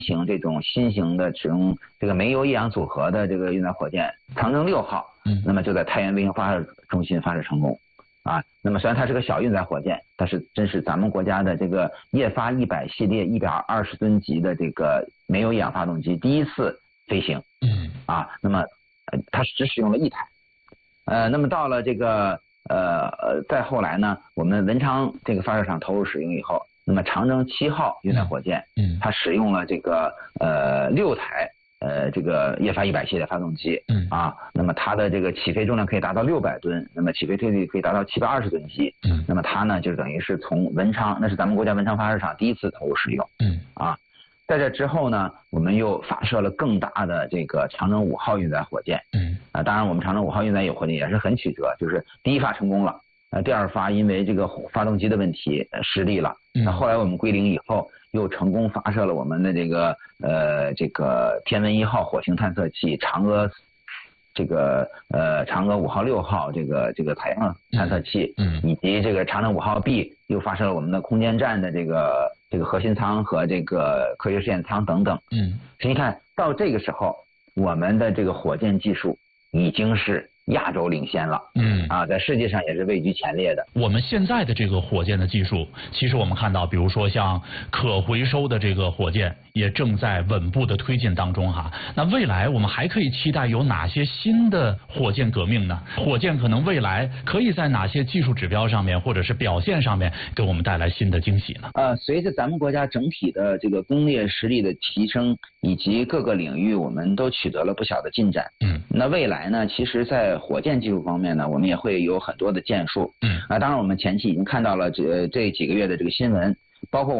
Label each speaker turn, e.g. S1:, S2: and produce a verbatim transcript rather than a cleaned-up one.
S1: 型这种新型的使用这个煤油液氧组合的这个运载火箭长征六号，
S2: 嗯，
S1: 那么就在太原卫星发射中心发射成功。啊，那么虽然它是个小运载火箭，但是真是咱们国家的这个液发一百系列一百二十吨级的这个煤油液氧发动机第一次飞行。
S2: 嗯，
S1: 啊，那么呃它只使用了一台。呃，那么到了这个呃呃再后来呢，我们文昌这个发射场投入使用以后，那么长征七号运载火箭，
S2: 嗯，
S1: 它使用了这个呃六台。呃，这个液发一百系列发动机，
S2: 嗯
S1: 啊，那么它的这个起飞重量可以达到六百吨，那么起飞推力可以达到七百二十吨级，
S2: 嗯，
S1: 那么它呢就等于是从文昌，那是咱们国家文昌发射场第一次投入使用，
S2: 嗯，
S1: 啊，在这之后呢，我们又发射了更大的这个长征五号运载火箭，
S2: 嗯，
S1: 啊，当然我们长征五号运载有火箭也是很曲折，就是第一发成功了，呃，第二发因为这个发动机的问题呃失利了，那后来我们归零以后。又成功发射了我们的这个呃这个天文一号火星探测器、嫦娥这个呃嫦娥五号、六号这个这个太阳探测器，
S2: 嗯，
S1: 以及这个长征五号 B 又发射了我们的空间站的这个这个核心舱和这个科学实验舱等等。
S2: 嗯，
S1: 所以你看到这个时候，我们的这个火箭技术已经是亚洲领先了，
S2: 嗯
S1: 啊，在世界上也是位居前列的。
S2: 我们现在的这个火箭的技术，其实我们看到，比如说像可回收的这个火箭，也正在稳步的推进当中哈。那未来我们还可以期待有哪些新的火箭革命呢？火箭可能未来可以在哪些技术指标上面，或者是表现上面，给我们带来新的惊喜呢？
S1: 呃，随着咱们国家整体的这个工业实力的提升，以及各个领域我们都取得了不小的进展。
S2: 嗯，
S1: 那未来呢，其实在火箭技术方面呢，我们也会有很多的建树。
S2: 嗯，
S1: 啊，当然我们前期已经看到了这这几个月的这个新闻，包括。